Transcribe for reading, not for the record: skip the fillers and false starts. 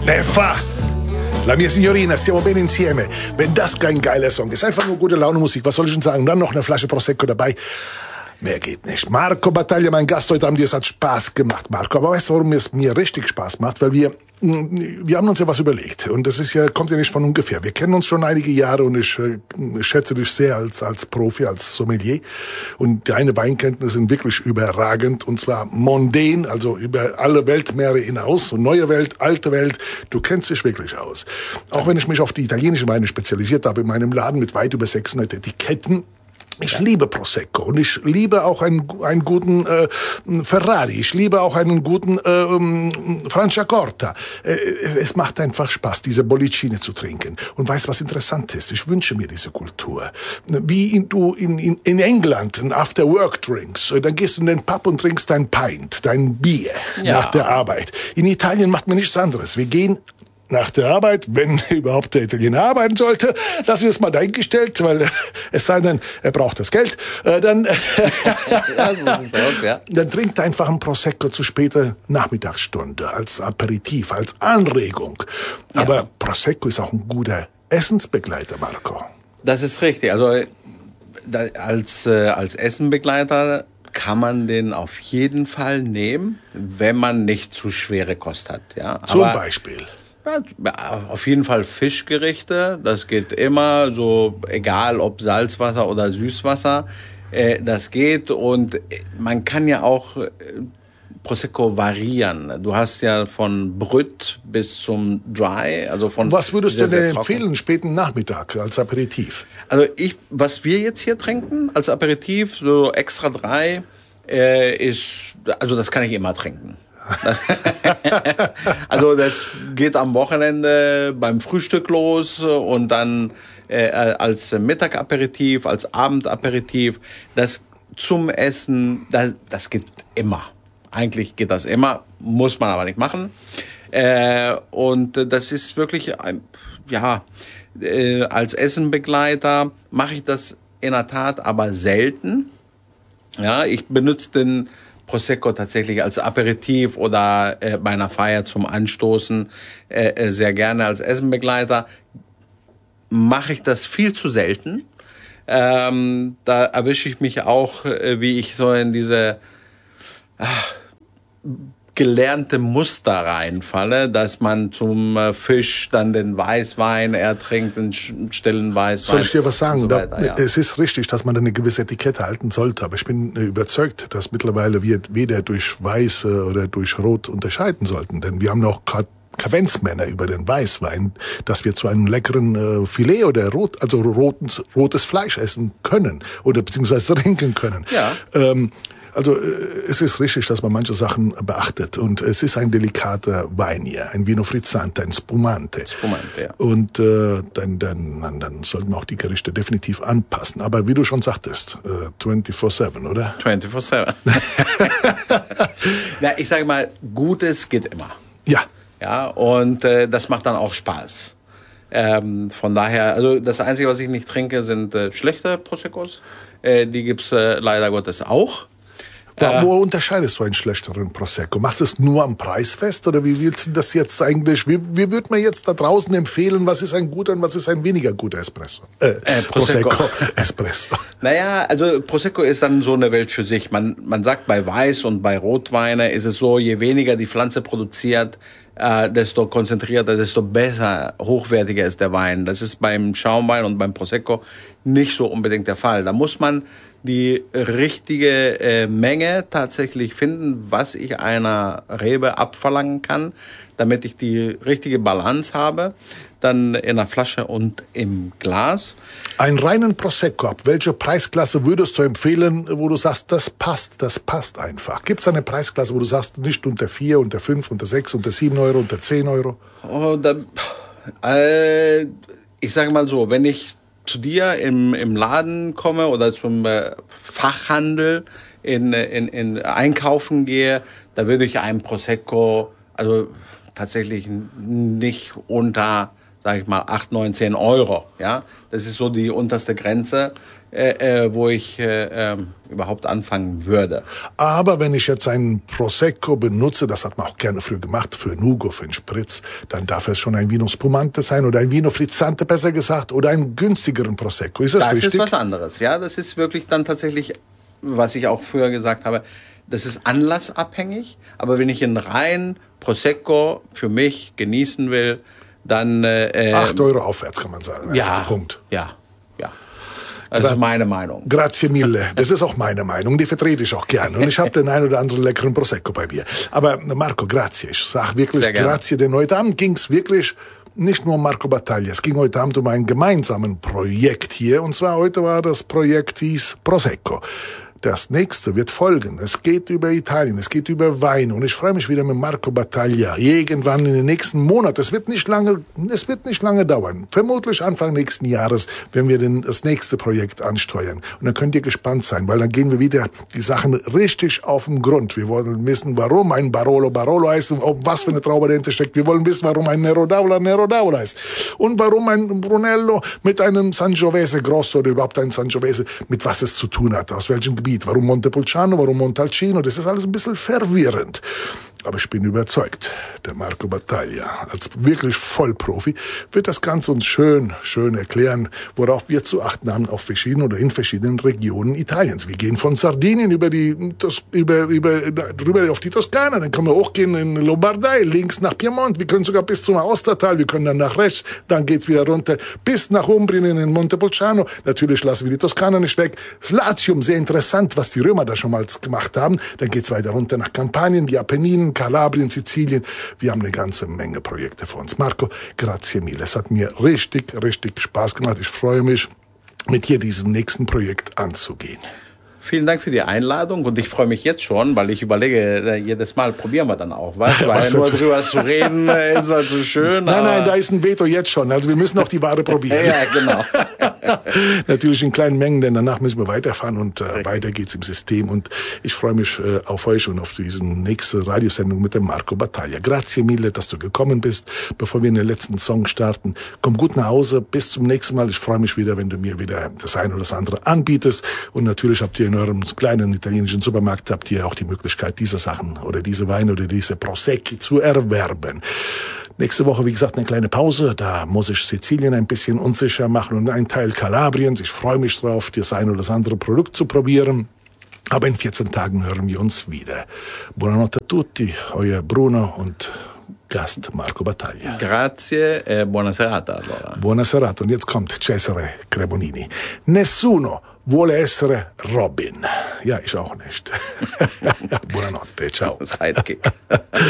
Ne fa! La mia signorina, stiamo bene insieme. Wenn das kein geiler Song ist, einfach nur gute Laune Musik, was soll ich denn sagen? Dann noch eine Flasche Prosecco dabei. Mehr geht nicht. Marco Battaglia, mein Gast heute Abend, es hat Spaß gemacht, Marco. Aber weißt du, warum es mir richtig Spaß macht? Weil wir haben uns ja was überlegt. Und das kommt ja nicht von ungefähr. Wir kennen uns schon einige Jahre und ich schätze dich sehr als Profi, als Sommelier. Und deine Weinkenntnisse sind wirklich überragend. Und zwar mondän, also über alle Weltmeere hinaus. Und neue Welt, alte Welt. Du kennst dich wirklich aus. Auch wenn ich mich auf die italienischen Weine spezialisiert habe in meinem Laden mit weit über 600 Etiketten. Ich liebe Prosecco und ich liebe auch einen guten Ferrari. Ich liebe auch einen guten Franciacorta. Es macht einfach Spaß, diese Bollicine zu trinken. Und weißt was interessant ist? Ich wünsche mir diese Kultur. Wie du in England ein After-Work-Drinks. Dann gehst du in den Pub und trinkst dein Pint, dein Bier nach der Arbeit. In Italien macht man nichts anderes. Wir gehen nach der Arbeit, wenn überhaupt der Italiener arbeiten sollte, lassen wir es mal dahingestellt, weil es sei denn, er braucht das Geld, dann dann trinkt einfach ein Prosecco zu später Nachmittagsstunde als Aperitif, als Anregung. Aber Prosecco ist auch ein guter Essensbegleiter, Marco. Das ist richtig. Also als Essenbegleiter kann man den auf jeden Fall nehmen, wenn man nicht zu schwere Kost hat. Ja? Zum Beispiel? Ja, auf jeden Fall Fischgerichte, das geht immer, so egal ob Salzwasser oder Süßwasser, das geht und man kann ja auch Prosecco variieren. Du hast ja von Brüt bis zum Dry, also von. Was würdest du denn empfehlen, späten Nachmittag als Aperitif? Also was wir jetzt hier trinken als Aperitif, so extra Dry, also das kann ich immer trinken. Also das geht am Wochenende beim Frühstück los und dann als Mittagaperitif, als Abendaperitif. Das zum Essen, das geht immer. Eigentlich geht das immer, muss man aber nicht machen. Und das ist wirklich, als Essenbegleiter mache ich das in der Tat aber selten. Ja, ich benutze den Prosecco tatsächlich als Aperitif oder bei einer Feier zum Anstoßen sehr gerne als Essenbegleiter. Mache ich das viel zu selten. Da erwische ich mich auch, wie ich so in diese gelernte Muster reinfalle, dass man zum Fisch dann den Weißwein ertrinkt, den stillen Weißwein. Soll ich dir was sagen? So weiter, es ist richtig, dass man eine gewisse Etikette halten sollte, aber ich bin überzeugt, dass mittlerweile wir weder durch Weiß oder durch Rot unterscheiden sollten, denn wir haben noch gerade Kavenzmänner über den Weißwein, dass wir zu einem leckeren Filet oder rotes Fleisch essen können oder beziehungsweise trinken können. Ja. Also es ist richtig, dass man manche Sachen beachtet und es ist ein delikater Wein hier, ein Vino Frizzante, ein Spumante. Spumante, ja. Und dann sollten wir auch die Gerichte definitiv anpassen. Aber wie du schon sagtest, 24/7, oder? 24/7. Na, ich sage mal, Gutes geht immer. Ja. Ja, und das macht dann auch Spaß. Von daher, also das Einzige, was ich nicht trinke, sind schlechte Proseccos. Die gibt's leider Gottes auch. Wo unterscheidest du einen schlechteren Prosecco? Machst du es nur am Preis fest oder wie willst du das jetzt eigentlich? Wie würde man jetzt da draußen empfehlen, was ist ein guter und was ist ein weniger guter Espresso? Prosecco. Espresso. Naja, also Prosecco ist dann so eine Welt für sich. Man sagt bei Weiß und bei Rotweine ist es so, je weniger die Pflanze produziert, desto konzentrierter, desto besser, hochwertiger ist der Wein. Das ist beim Schaumwein und beim Prosecco nicht so unbedingt der Fall. Da muss man die richtige Menge tatsächlich finden, was ich einer Rebe abverlangen kann, damit ich die richtige Balance habe, dann in der Flasche und im Glas. Einen reinen Prosecco, ab welcher Preisklasse würdest du empfehlen, wo du sagst, das passt einfach? Gibt es eine Preisklasse, wo du sagst, nicht unter 4, unter 5, unter 6, unter 7 Euro, unter 10 Euro? Ich sage mal so, wenn ich zu dir im Laden komme oder zum Fachhandel in einkaufen gehe, da würde ich einen Prosecco, also tatsächlich nicht unter, sage ich mal, 8, 9, 10 Euro. Ja? Das ist so die unterste Grenze, wo ich überhaupt anfangen würde. Aber wenn ich jetzt einen Prosecco benutze, das hat man auch gerne früher gemacht, für einen Hugo, für einen Spritz, dann darf es schon ein Vino Spumante sein oder ein Vino Frizzante, besser gesagt, oder einen günstigeren Prosecco. Ist das richtig? Das ist was anderes. Ja, das ist wirklich dann tatsächlich, was ich auch früher gesagt habe, das ist anlassabhängig. Aber wenn ich einen reinen Prosecco für mich genießen will, dann 8 Euro aufwärts, kann man sagen. Ja, Punkt. Ja. Das ist meine Meinung. Grazie mille. Das ist auch meine Meinung. Die vertrete ich auch gerne. Und ich habe den einen oder anderen leckeren Prosecco bei mir. Aber Marco, grazie. Ich sage wirklich grazie, denn heute Abend ging es wirklich nicht nur um Marco Battaglia. Es ging heute Abend um ein gemeinsames Projekt hier. Und zwar heute war das Projekt hieß Prosecco. Das nächste wird folgen. Es geht über Italien, es geht über Wein. Und ich freue mich wieder mit Marco Battaglia. Irgendwann in den nächsten Monaten. Es wird nicht lange dauern. Vermutlich Anfang nächsten Jahres, wenn wir das nächste Projekt ansteuern. Und dann könnt ihr gespannt sein, weil dann gehen wir wieder die Sachen richtig auf den Grund. Wir wollen wissen, warum ein Barolo heißt und was für eine Traube dahinter steckt. Wir wollen wissen, warum ein Nero d'Aula heißt. Und warum ein Brunello mit einem Sangiovese Grosso oder überhaupt ein Sangiovese mit was es zu tun hat. Aus welchem Gebiet. Warum Montepulciano, warum Montalcino, das ist alles ein bisschen verwirrend. Aber ich bin überzeugt, der Marco Battaglia als wirklich Vollprofi wird das Ganze uns schön erklären, worauf wir zu achten haben auf verschiedenen oder in verschiedenen Regionen Italiens. Wir gehen von Sardinien rüber auf die Toskana, dann können wir hochgehen in Lombardei, links nach Piemont, wir können sogar bis zum Aostatal, wir können dann nach rechts, dann geht's wieder runter bis nach Umbrien in Montepulciano. Natürlich lassen wir die Toskana nicht weg. Das Latium, sehr interessant, was die Römer da schon mal gemacht haben. Dann geht's weiter runter nach Kampanien, die Apenninen, Kalabrien, Sizilien. Wir haben eine ganze Menge Projekte vor uns. Marco, grazie mille. Es hat mir richtig Spaß gemacht. Ich freue mich, mit dir diesen nächsten Projekt anzugehen. Vielen Dank für die Einladung und ich freue mich jetzt schon, weil ich überlege, jedes Mal probieren wir dann auch, weißt du, weil nur drüber zu reden ist halt so schön. Nein, da ist ein Veto jetzt schon, also wir müssen auch die Ware probieren. Ja, genau. Natürlich in kleinen Mengen, denn danach müssen wir weiterfahren und weiter geht's im System und ich freue mich auf euch und auf diese nächste Radiosendung mit dem Marco Battaglia. Grazie mille, dass du gekommen bist. Bevor wir in den letzten Song starten, komm gut nach Hause, bis zum nächsten Mal. Ich freue mich wieder, wenn du mir wieder das eine oder das andere anbietest und natürlich habt ihr in eurem kleinen italienischen Supermarkt habt ihr auch die Möglichkeit, diese Sachen oder diese Weine oder diese Prosecchi zu erwerben. Nächste Woche, wie gesagt, eine kleine Pause. Da muss ich Sizilien ein bisschen unsicher machen und einen Teil Kalabriens. Ich freue mich drauf, das ein oder das andere Produkt zu probieren. Aber in 14 Tagen hören wir uns wieder. Buonanotte a tutti, euer Bruno und Gast Marco Battaglia. Grazie e buona serata allora. Buona serata. Und jetzt kommt Cesare Cremonini. Nessuno vuole essere Robin. Ja, ich auch nicht. Buonanotte, ciao. Sidekick.